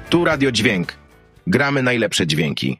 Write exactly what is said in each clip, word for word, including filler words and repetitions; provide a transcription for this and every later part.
Tu Radio Dźwięk. Gramy najlepsze dźwięki.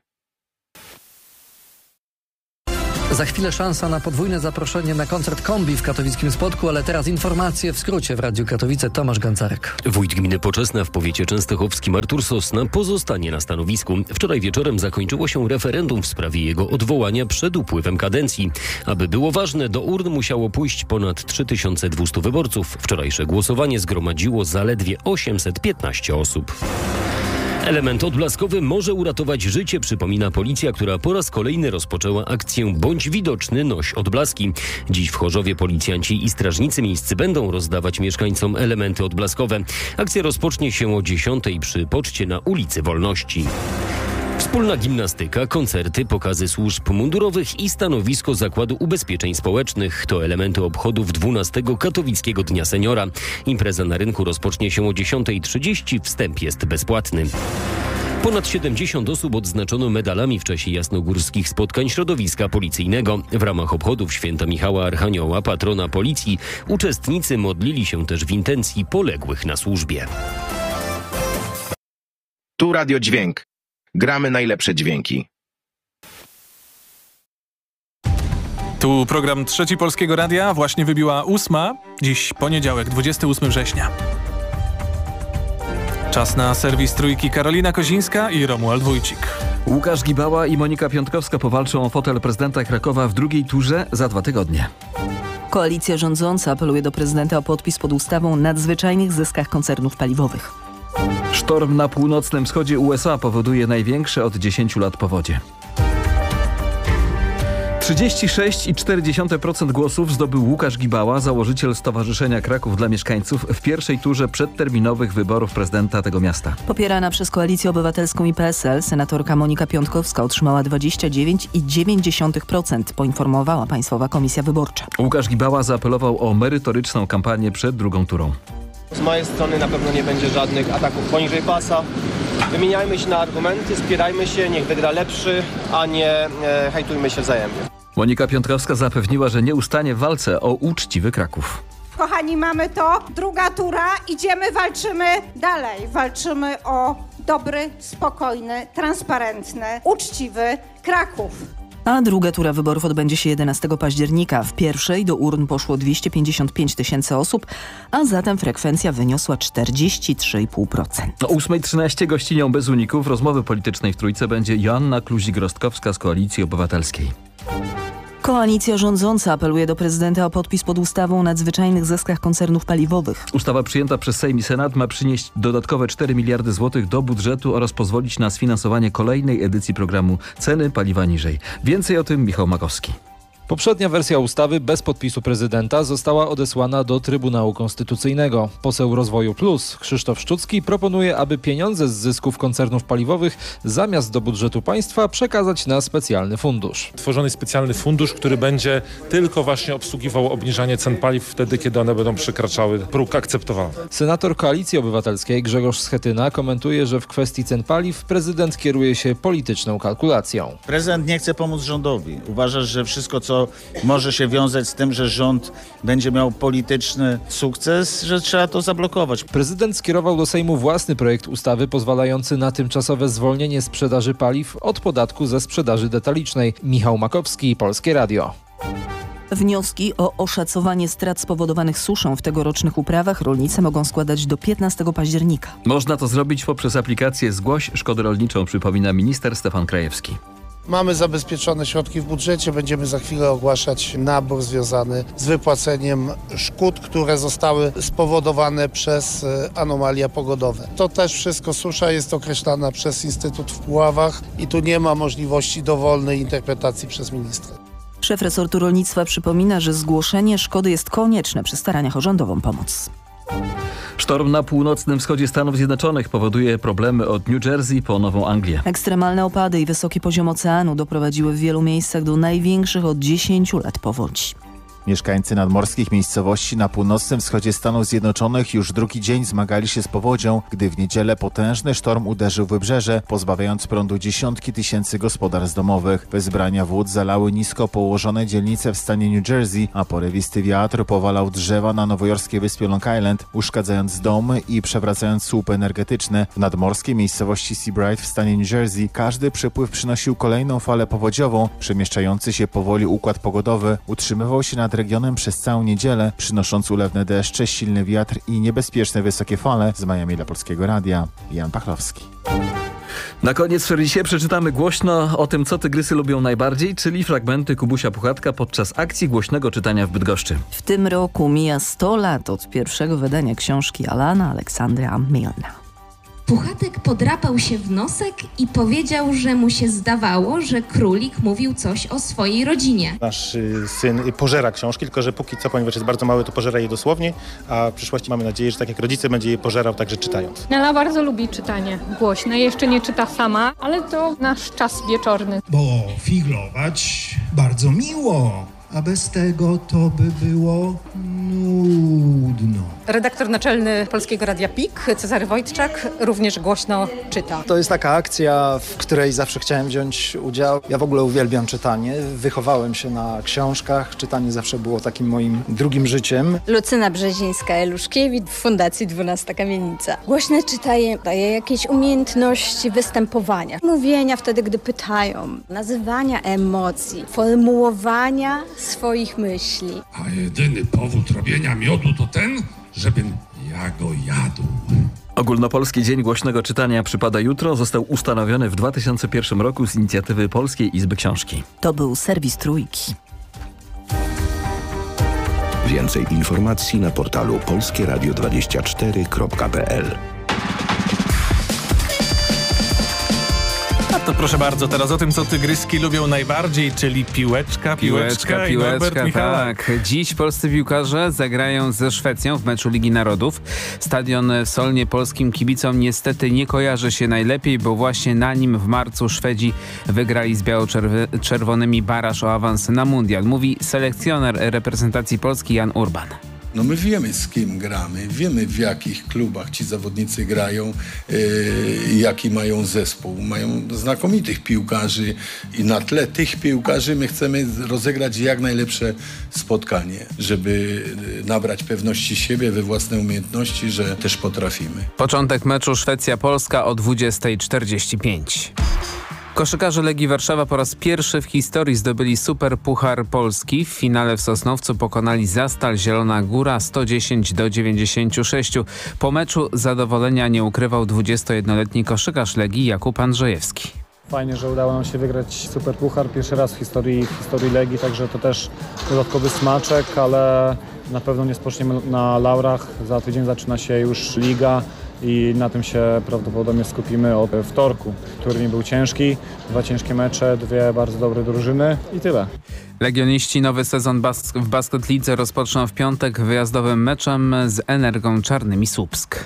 Za chwilę szansa na podwójne zaproszenie na koncert Kombi w katowickim Spodku, ale teraz informacje w skrócie w Radiu Katowice. Tomasz Gancarek. Wójt gminy Poczesna w powiecie częstochowskim Artur Sosna pozostanie na stanowisku. Wczoraj wieczorem zakończyło się referendum w sprawie jego odwołania przed upływem kadencji. Aby było ważne, do urn musiało pójść ponad trzy tysiące dwieście wyborców. Wczorajsze głosowanie zgromadziło zaledwie osiemset piętnaście osób. Element odblaskowy może uratować życie, przypomina policja, która po raz kolejny rozpoczęła akcję Bądź widoczny, noś odblaski. Dziś w Chorzowie policjanci i strażnicy miejscy będą rozdawać mieszkańcom elementy odblaskowe. Akcja rozpocznie się o dziesiątej przy poczcie na ulicy Wolności. Wspólna gimnastyka, koncerty, pokazy służb mundurowych i stanowisko Zakładu Ubezpieczeń Społecznych to elementy obchodów dwunastego Katowickiego Dnia Seniora. Impreza na rynku rozpocznie się o dziesiątej trzydzieści, wstęp jest bezpłatny. Ponad siedemdziesiąt osób odznaczono medalami w czasie jasnogórskich spotkań środowiska policyjnego. W ramach obchodów święta Michała Archanioła, patrona policji, uczestnicy modlili się też w intencji poległych na służbie. Tu Radio Dźwięk. Gramy najlepsze dźwięki. Tu program Trzeci Polskiego Radia. Właśnie wybiła ósma. Dziś poniedziałek, dwudziestego ósmego września. Czas na serwis Trójki. Karolina Kozińska i Romuald Wójcik. Łukasz Gibała i Monika Piątkowska powalczą o fotel prezydenta Krakowa w drugiej turze za dwa tygodnie. Koalicja rządząca apeluje do prezydenta o podpis pod ustawą o nadzwyczajnych zyskach koncernów paliwowych. Sztorm na północnym wschodzie U S A powoduje największe od dziesięciu lat powodzie. trzydzieści sześć przecinek cztery procent głosów zdobył Łukasz Gibała, założyciel Stowarzyszenia Kraków dla Mieszkańców, w pierwszej turze przedterminowych wyborów prezydenta tego miasta. Popierana przez Koalicję Obywatelską i P S L senatorka Monika Piątkowska otrzymała dwadzieścia dziewięć przecinek dziewięć procent, poinformowała Państwowa Komisja Wyborcza. Łukasz Gibała zaapelował o merytoryczną kampanię przed drugą turą. Z mojej strony na pewno nie będzie żadnych ataków poniżej pasa. Wymieniajmy się na argumenty, spierajmy się, niech wygra lepszy, a nie e, hejtujmy się wzajemnie. Monika Piątkowska zapewniła, że nie ustanie w walce o uczciwy Kraków. Kochani, mamy to, druga tura, idziemy, walczymy dalej. Walczymy o dobry, spokojny, transparentny, uczciwy Kraków. A druga tura wyborów odbędzie się jedenastego października. W pierwszej do urn poszło dwieście pięćdziesiąt pięć tysięcy osób, a zatem frekwencja wyniosła czterdzieści trzy przecinek pięć procent. O ósma trzynaście gościnią bez uników rozmowy politycznej w Trójce będzie Joanna Kluzik-Rostkowska z Koalicji Obywatelskiej. Koalicja rządząca apeluje do prezydenta o podpis pod ustawą o nadzwyczajnych zyskach koncernów paliwowych. Ustawa przyjęta przez Sejm i Senat ma przynieść dodatkowe cztery miliardy złotych do budżetu oraz pozwolić na sfinansowanie kolejnej edycji programu Ceny paliwa niżej. Więcej o tym Michał Makowski. Poprzednia wersja ustawy bez podpisu prezydenta została odesłana do Trybunału Konstytucyjnego. Poseł Rozwoju Plus Krzysztof Szczucki proponuje, aby pieniądze z zysków koncernów paliwowych zamiast do budżetu państwa przekazać na specjalny fundusz. Tworzony specjalny fundusz, który będzie tylko właśnie obsługiwał obniżanie cen paliw wtedy, kiedy one będą przekraczały próg akceptowalny. Senator Koalicji Obywatelskiej Grzegorz Schetyna komentuje, że w kwestii cen paliw prezydent kieruje się polityczną kalkulacją. Prezydent nie chce pomóc rządowi. Uważa, że wszystko, co może się wiązać z tym, że rząd będzie miał polityczny sukces, że trzeba to zablokować. Prezydent skierował do Sejmu własny projekt ustawy pozwalający na tymczasowe zwolnienie sprzedaży paliw od podatku ze sprzedaży detalicznej. Michał Makowski, Polskie Radio. Wnioski o oszacowanie strat spowodowanych suszą w tegorocznych uprawach rolnicy mogą składać do piętnastego października. Można to zrobić poprzez aplikację Zgłoś szkodę rolniczą, przypomina minister Stefan Krajewski. Mamy zabezpieczone środki w budżecie, będziemy za chwilę ogłaszać nabór związany z wypłaceniem szkód, które zostały spowodowane przez anomalia pogodowe. To też wszystko susza jest określana przez Instytut w Puławach i tu nie ma możliwości dowolnej interpretacji przez ministra. Szef resortu rolnictwa przypomina, że zgłoszenie szkody jest konieczne przy staraniach o rządową pomoc. Sztorm na północnym wschodzie Stanów Zjednoczonych powoduje problemy od New Jersey po Nową Anglię. Ekstremalne opady i wysoki poziom oceanu doprowadziły w wielu miejscach do największych od dziesięciu lat powodzi. Mieszkańcy nadmorskich miejscowości na północnym wschodzie Stanów Zjednoczonych już drugi dzień zmagali się z powodzią, gdy w niedzielę potężny sztorm uderzył w wybrzeże, pozbawiając prądu dziesiątki tysięcy gospodarstw domowych. Wezbrania wód zalały nisko położone dzielnice w stanie New Jersey, a porywisty wiatr powalał drzewa na nowojorskiej wyspie Long Island, uszkadzając domy i przewracając słupy energetyczne. W nadmorskiej miejscowości Seabright w stanie New Jersey każdy przypływ przynosił kolejną falę powodziową. Przemieszczający się powoli układ pogodowy utrzymywał się nad regionem przez całą niedzielę, przynosząc ulewne deszcze, silny wiatr i niebezpieczne wysokie fale. Z Miami dla Polskiego Radia, Jan Pachlowski. Na koniec w serwisie przeczytamy głośno o tym, co tygrysy lubią najbardziej, czyli fragmenty Kubusia Puchatka podczas akcji głośnego czytania w Bydgoszczy. W tym roku mija sto lat od pierwszego wydania książki Alana Aleksandra Milna. Puchatek podrapał się w nosek i powiedział, że mu się zdawało, że królik mówił coś o swojej rodzinie. Nasz y, syn pożera książki, tylko że póki co, ponieważ jest bardzo mały, to pożera je dosłownie, a w przyszłości mamy nadzieję, że tak jak rodzice, będzie je pożerał także czytając. Nela bardzo lubi czytanie głośne, jeszcze nie czyta sama, ale to nasz czas wieczorny. Bo figlować bardzo miło, a bez tego to by było nudno. Redaktor naczelny Polskiego Radia P I K, Cezary Wojtczak, również głośno czyta. To jest taka akcja, w której zawsze chciałem wziąć udział. Ja w ogóle uwielbiam czytanie. Wychowałem się na książkach. Czytanie zawsze było takim moim drugim życiem. Lucyna Brzezińska-Eluszkiewicz w Fundacji dwunasta Kamienica. Głośne czytanie daje jakieś umiejętności występowania, mówienia wtedy, gdy pytają, nazywania emocji, formułowania swoich myśli. A jedyny powód robienia miodu to ten, żebym ja go jadł. Ogólnopolski Dzień Głośnego Czytania przypada jutro. Został ustanowiony w dwa tysiące pierwszym roku z inicjatywy Polskiej Izby Książki. To był serwis Trójki. Więcej informacji na portalu polskie radio dwadzieścia cztery kropka p l. To proszę bardzo, teraz o tym, co tygryski lubią najbardziej, czyli piłeczka, piłeczka, piłeczka, i Norbert piłeczka, Michalak. tak. Dziś polscy piłkarze zagrają ze Szwecją w meczu Ligi Narodów. Stadion w Solnie polskim kibicom niestety nie kojarzy się najlepiej, bo właśnie na nim w marcu Szwedzi wygrali z biało-czerwonymi baraż o awans na mundial. Mówi selekcjoner reprezentacji Polski Jan Urban. No my wiemy, z kim gramy, wiemy, w jakich klubach ci zawodnicy grają, yy, jaki mają zespół. Mają znakomitych piłkarzy i na tle tych piłkarzy my chcemy rozegrać jak najlepsze spotkanie, żeby nabrać pewności siebie, we własne umiejętności, że też potrafimy. Początek meczu Szwecja-Polska o dwudziesta czterdzieści pięć. Koszykarze Legii Warszawa po raz pierwszy w historii zdobyli Super Puchar Polski. W finale w Sosnowcu pokonali Zastal Zielona Góra sto dziesięć do dziewięćdziesięciu sześciu. Po meczu zadowolenia nie ukrywał dwudziestojednoletni koszykarz Legii Jakub Andrzejewski. Fajnie, że udało nam się wygrać Super Puchar pierwszy raz w historii, w historii Legii, także to też dodatkowy smaczek, ale na pewno nie spoczniemy na laurach. Za tydzień zaczyna się już Liga i na tym się prawdopodobnie skupimy od wtorku. Turniej był ciężki, dwa ciężkie mecze, dwie bardzo dobre drużyny i tyle. Legioniści nowy sezon bas- w Basket Lidze rozpoczną w piątek wyjazdowym meczem z Energą Czarnymi Słupsk.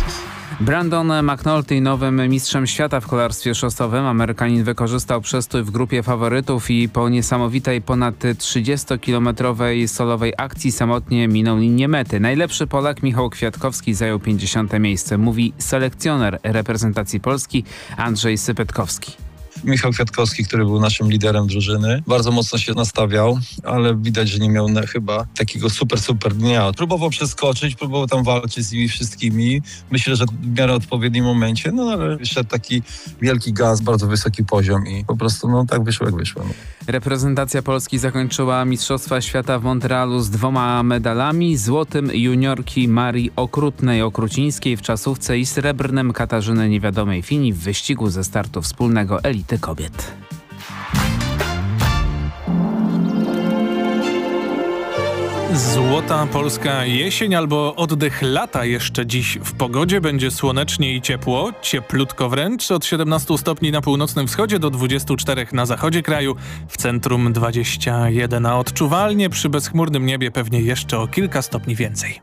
Brandon McNulty nowym mistrzem świata w kolarstwie szosowym. Amerykanin wykorzystał przestój w grupie faworytów i po niesamowitej ponad trzydziestokilometrowej solowej akcji samotnie minął linię mety. Najlepszy Polak Michał Kwiatkowski zajął pięćdziesiąte miejsce, mówi selekcjoner reprezentacji Polski Andrzej Sypetkowski. Michał Kwiatkowski, który był naszym liderem drużyny, bardzo mocno się nastawiał, ale widać, że nie miał na, chyba takiego super, super dnia. Próbował przeskoczyć, próbował tam walczyć z nimi wszystkimi. Myślę, że w miarę odpowiednim momencie, no ale wyszedł taki wielki gaz, bardzo wysoki poziom i po prostu no tak wyszło, jak wyszło. No. Reprezentacja Polski zakończyła Mistrzostwa Świata w Montrealu z dwoma medalami, złotym juniorki Marii Okrutnej-Okrucińskiej w czasówce i srebrnym Katarzyny Niewiadomej Fini w wyścigu ze startu wspólnego elity kobiet. Złota polska jesień albo oddech lata jeszcze dziś w pogodzie. Będzie słonecznie i ciepło, cieplutko wręcz. Od siedemnastu stopni na północnym wschodzie do dwudziestu czterech na zachodzie kraju. W centrum dwadzieścia jeden, a odczuwalnie przy bezchmurnym niebie pewnie jeszcze o kilka stopni więcej.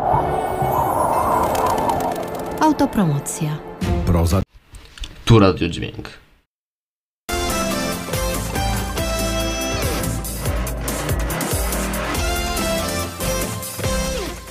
Autopromocja. Proza. Tu radiodźwięk.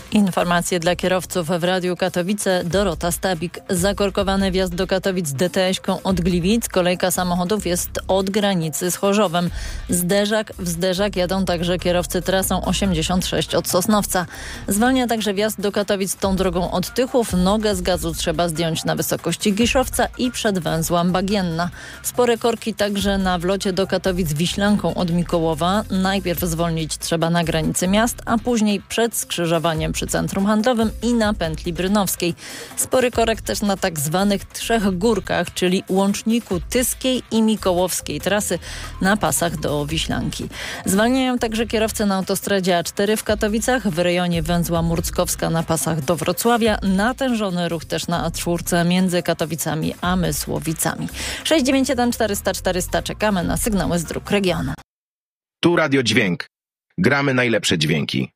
Informacje dla kierowców w Radiu Katowice. Dorota Stabik. Zakorkowany wjazd do Katowic D T S-ką od Gliwic. Kolejka samochodów jest od granicy z Chorzowem. Zderzak w zderzak jadą także kierowcy trasą osiemdziesiąt sześć od Sosnowca. Zwalnia także wjazd do Katowic tą drogą od Tychów. Nogę z gazu trzeba zdjąć na wysokości Giszowca i przed węzłem Bagienna. Spore korki także na wlocie do Katowic Wiślanką od Mikołowa. Najpierw zwolnić trzeba na granicy miast, a później przed skrzyżowaniem przy centrum handlowym i na pętli brynowskiej. Spory korek też na tak zwanych trzech górkach, czyli łączniku Tyskiej i Mikołowskiej trasy na pasach do Wiślanki. Zwalniają także kierowcy na autostradzie A cztery w Katowicach, w rejonie węzła Murckowska na pasach do Wrocławia. Natężony ruch też na A cztery między Katowicami a Mysłowicami. sześć dziewięć jeden czterysta czterysta. Czekamy na sygnały z dróg regionu. Tu Radio Dźwięk. Gramy najlepsze dźwięki.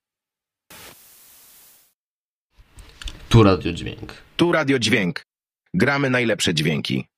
Tu Radio Dźwięk. Tu Radio Dźwięk. Gramy najlepsze dźwięki.